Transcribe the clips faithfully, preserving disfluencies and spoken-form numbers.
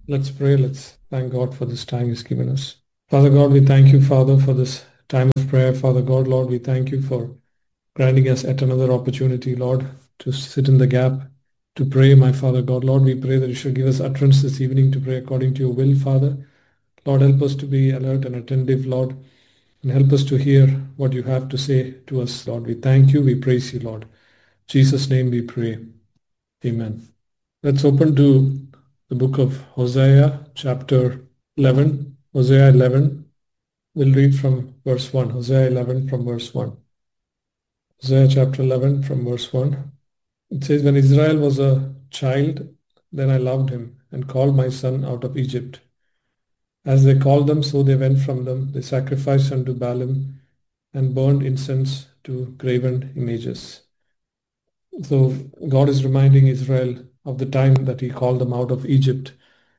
Let's pray. Let's thank God for this time He's given us. Father God, we thank you, Father, for this time of prayer. Father God, Lord, we thank you for granting us yet another opportunity, Lord, to sit in the gap, to pray, my Father God. Lord, we pray that you should give us utterance this evening to pray according to your will, Father. Lord, help us to be alert and attentive, Lord, and help us to hear what you have to say to us, Lord. We thank you. We praise you, Lord. In Jesus' name we pray. Amen. Let's open to the book of Hosea, chapter eleven. Hosea eleven. We'll read from verse one. Hosea eleven from verse one. Hosea chapter eleven from verse one. It says, When Israel was a child, then I loved him and called my son out of Egypt. As they called them, so they went from them. They sacrificed unto Baalim and burned incense to graven images. So God is reminding Israel of the time that he called them out of Egypt.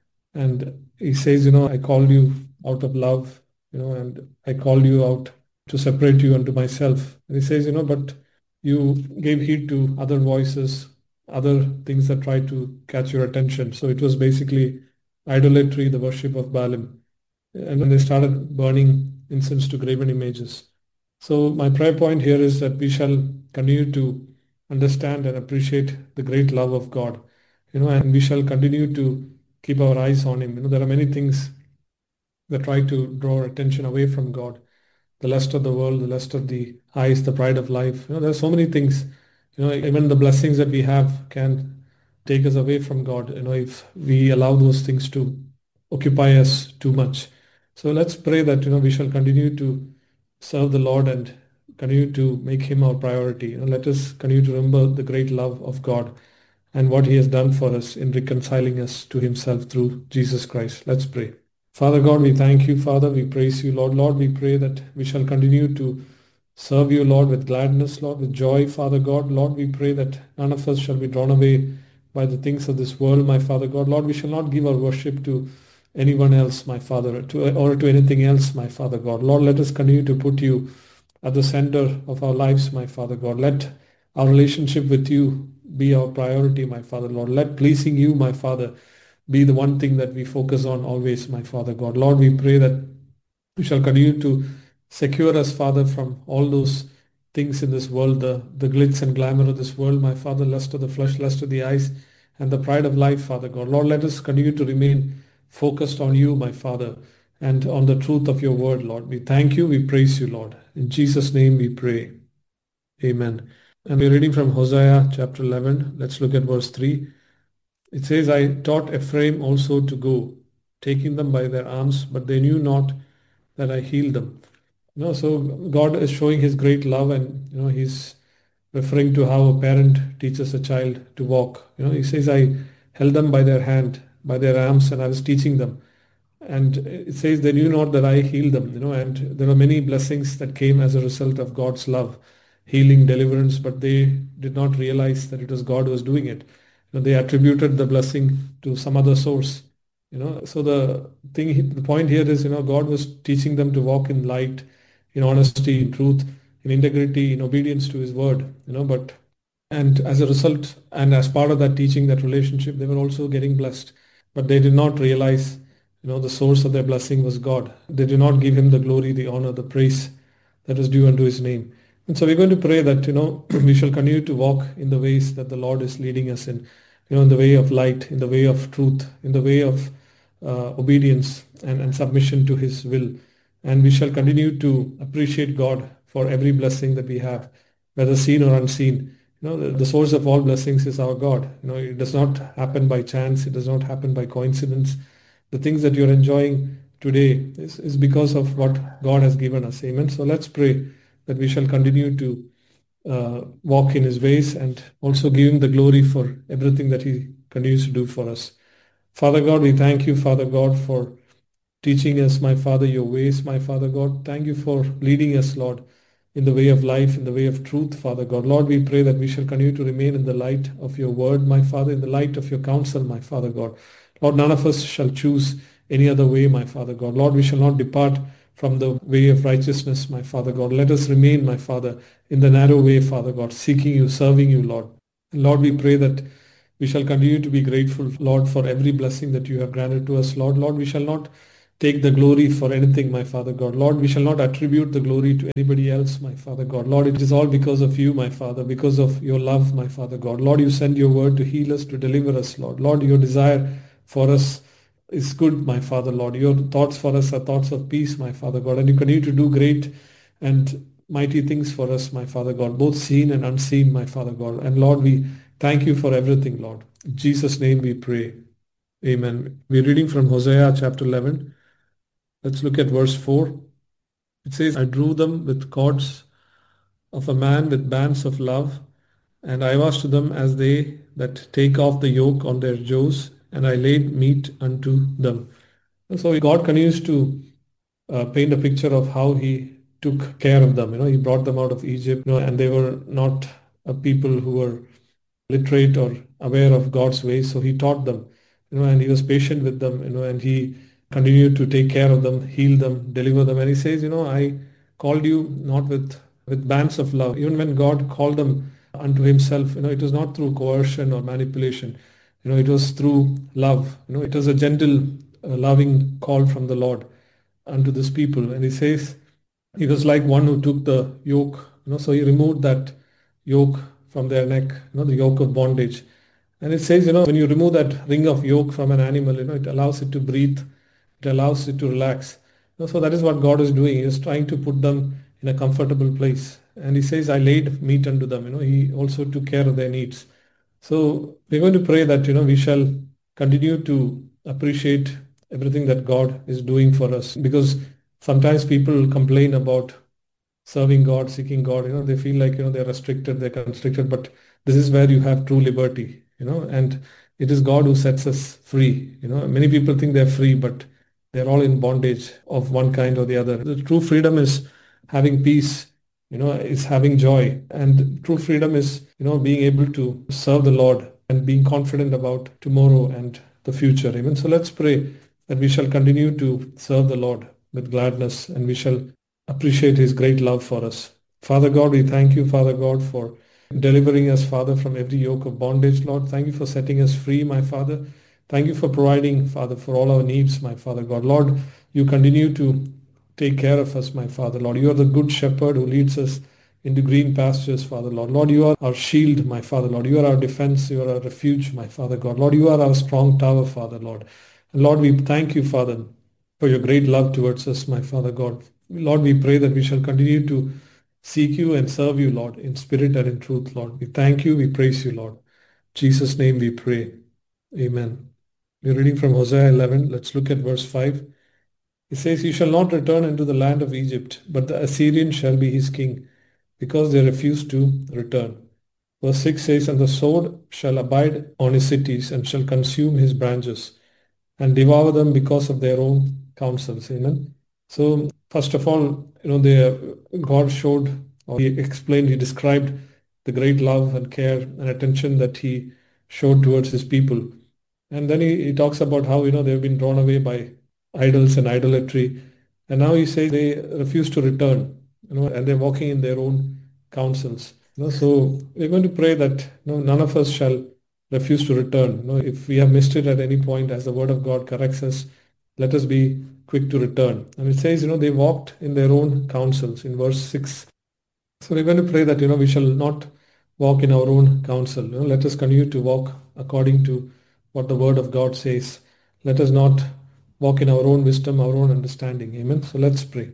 And he says, you know, I called you out of love, you know, and I called you out to separate you unto myself. And he says, you know, but you gave heed to other voices, other things that tried to catch your attention. So it was basically idolatry, the worship of Baalim. And when they started burning incense to graven images. So my prayer point here is that we shall continue to understand and appreciate the great love of God, you know, and we shall continue to keep our eyes on Him. You know, there are many things that try to draw our attention away from God. The lust of the world, the lust of the eyes, the pride of life. You know, there are so many things. You know, even the blessings that we have can take us away from God, you know, if we allow those things to occupy us too much. So let's pray that, you know, we shall continue to serve the Lord and continue to make Him our priority. You know, let us continue to remember the great love of God and what He has done for us in reconciling us to Himself through Jesus Christ. Let's pray. Father God, we thank you, Father. We praise you, Lord. Lord, we pray that we shall continue to serve you, Lord, with gladness, Lord, with joy, Father God. Lord, we pray that none of us shall be drawn away by the things of this world, my Father God. Lord, we shall not give our worship to anyone else, my Father, to, or to anything else, my Father God. Lord, let us continue to put you at the center of our lives, my Father God. Let our relationship with you be our priority, my Father, Lord. Let pleasing you, my Father, be the one thing that we focus on always, my Father God. Lord, we pray that you shall continue to secure us, Father, from all those things in this world, the, the glitz and glamour of this world, my Father, lust of the flesh, lust of the eyes, and the pride of life, Father God. Lord, let us continue to remain focused on you, my Father, and on the truth of your word, Lord. We thank you, we praise you, Lord. In Jesus' name we pray. Amen. And we're reading from Hosea chapter eleven. Let's look at verse three. It says, I taught Ephraim also to go, taking them by their arms, but they knew not that I healed them. You know, so God is showing his great love, and you know, he's referring to how a parent teaches a child to walk. You know, he says, I held them by their hand, by their arms, and I was teaching them. And it says they knew not that I healed them, you know, and there were many blessings that came as a result of God's love, healing, deliverance, but they did not realize that it was God who was doing it. You know, they attributed the blessing to some other source. You know, so the thing, the point here is, you know, God was teaching them to walk in light, in honesty, in truth, in integrity, in obedience to His word. You know, but and as a result, and as part of that teaching, that relationship, they were also getting blessed, but they did not realize, you know, the source of their blessing was God. They did not give Him the glory, the honor, the praise that was due unto His name. And so we're going to pray that, you know, we shall continue to walk in the ways that the Lord is leading us in, you know, in the way of light, in the way of truth, in the way of uh, obedience and, and submission to His will. And we shall continue to appreciate God for every blessing that we have, whether seen or unseen. You know, the, the source of all blessings is our God. You know, it does not happen by chance. It does not happen by coincidence. The things that you're enjoying today is, is because of what God has given us. Amen. So let's pray that we shall continue to uh, walk in His ways and also give Him the glory for everything that He continues to do for us. Father God, we thank you, Father God, for teaching us, my Father, your ways, my Father God. Thank you for leading us, Lord, in the way of life, in the way of truth, Father God. Lord, we pray that we shall continue to remain in the light of your word, my Father, in the light of your counsel, my Father God. Lord, none of us shall choose any other way, my Father God. Lord, we shall not depart from the way of righteousness, my Father God. Let us remain, my Father, in the narrow way, Father God, seeking you, serving you, Lord. And Lord, we pray that We shall continue to be grateful, Lord, for every blessing that you have granted to us, Lord. Lord, we shall not take the glory for anything, my Father God. Lord, we shall not attribute the glory to anybody else, my Father God. Lord, it is all because of you, my Father, because of your love, my Father God. Lord, you send your word to heal us, to deliver us, Lord. Lord, your desire for us is good, my Father, Lord. Your thoughts for us are thoughts of peace, my Father God. And you continue to do great and mighty things for us, my Father God, both seen and unseen, my Father God. And Lord, we thank you for everything, Lord. In Jesus' name we pray. Amen. We're reading from Hosea chapter eleven. Let's look at verse four. It says, I drew them with cords of a man with bands of love, and I was to them as they that take off the yoke on their jaws, and I laid meat unto them. So God continues to uh, paint a picture of how he took care of them. You know, he brought them out of Egypt, you know, and they were not a people who were literate or aware of God's ways. So he taught them, you know, and he was patient with them, you know, and he continued to take care of them, heal them, deliver them. And he says, you know, I called you not with with bands of love. Even when God called them unto himself, you know, it was not through coercion or manipulation. You know, it was through love. You know, it was a gentle, uh, loving call from the Lord unto this people. And he says, he was like one who took the yoke, you know, so he removed that yoke from their neck, you know, the yoke of bondage. And it says, you know, when you remove that ring of yoke from an animal, you know, it allows it to breathe, it allows it to relax. You know, so that is what God is doing. He is trying to put them in a comfortable place. And he says, I laid meat unto them. You know, he also took care of their needs. So we're going to pray that, you know, we shall continue to appreciate everything that God is doing for us, because sometimes people complain about serving God, seeking God. You know, they feel like, you know, they're restricted, they're constricted, but this is where you have true liberty, you know, and it is God who sets us free. You know, many people think they're free, but they're all in bondage of one kind or the other. The true freedom is having peace, you know, is having joy. And true freedom is, you know, being able to serve the Lord and being confident about tomorrow and the future. Amen. So let's pray that we shall continue to serve the Lord with gladness, and we shall appreciate his great love for us. Father God, we thank you, Father God, for delivering us, Father, from every yoke of bondage, Lord. Thank you for setting us free, my Father. Thank you for providing, Father, for all our needs, my Father God. Lord, you continue to take care of us, my Father. Lord, you are the good shepherd who leads us into green pastures, Father, Lord. Lord, you are our shield, my Father, Lord. You are our defense. You are our refuge, my Father God. Lord, you are our strong tower, Father, Lord. And Lord, we thank you, Father, for your great love towards us, my Father God. Lord, we pray that we shall continue to seek you and serve you, Lord, in spirit and in truth, Lord. We thank you, we praise you, Lord. In Jesus' name we pray. Amen. We're reading from Hosea eleven. Let's look at verse five. It says, "You shall not return into the land of Egypt, but the Assyrian shall be his king, because they refuse to return." Verse six says, "And the sword shall abide on his cities, and shall consume his branches, and devour them because of their own counsels." Amen. So first of all, you know, the God showed, or he explained, he described the great love and care and attention that he showed towards his people. And then he, he talks about how, you know, they've been drawn away by idols and idolatry. And now he says they refuse to return, you know, and they're walking in their own counsels. You know, so we're going to pray that, you know, none of us shall refuse to return. You know, if we have missed it at any point, as the word of God corrects us, let us be quick to return. And it says, you know, they walked in their own counsels in verse six. So we're going to pray that, you know, we shall not walk in our own counsel. You know, let us continue to walk according to what the word of God says. Let us not walk in our own wisdom, our own understanding. Amen. So let's pray.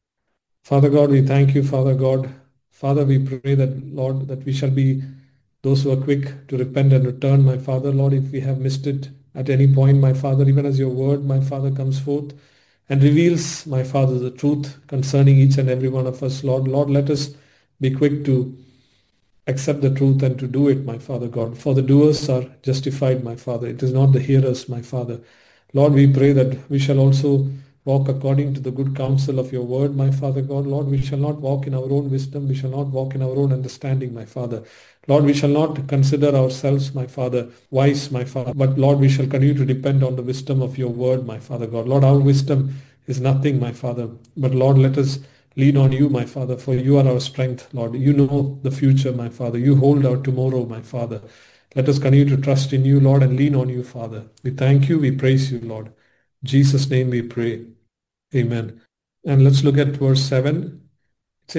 Father God, we thank you, Father God. Father, we pray that, Lord, that we shall be those who are quick to repent and return, my Father. Lord, if we have missed it at any point, my Father, even as your word, my Father, comes forth and reveals, my Father, the truth concerning each and every one of us, Lord. Lord, let us be quick to accept the truth and to do it, my Father God. For the doers are justified, my Father. It is not the hearers, my Father. Lord, we pray that we shall also walk according to the good counsel of your word, my Father God. Lord, we shall not walk in our own wisdom. We shall not walk in our own understanding, my Father. Lord, we shall not consider ourselves, my Father, wise, my Father. But Lord, we shall continue to depend on the wisdom of your word, my Father God. Lord, our wisdom is nothing, my Father. But Lord, let us lean on you, my Father, for you are our strength, Lord. You know the future, my Father. You hold our tomorrow, my Father. Let us continue to trust in you, Lord, and lean on you, Father. We thank you. We praise you, Lord. In Jesus' name we pray. Amen. And let's look at verse seven.